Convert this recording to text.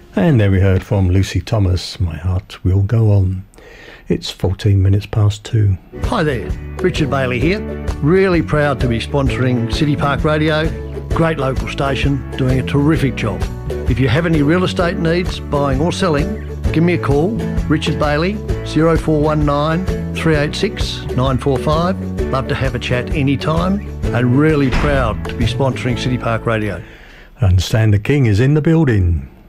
And there we heard from Lucy Thomas, My Heart Will Go On. It's 14 minutes past 2. Hi there, Richard Bailey here. Really proud to be sponsoring City Park Radio. Great local station, doing a terrific job. If you have any real estate needs, buying or selling, give me a call, Richard Bailey, 0419 386 945. Love to have a chat anytime, and really proud to be sponsoring City Park Radio. I understand the King is in the building.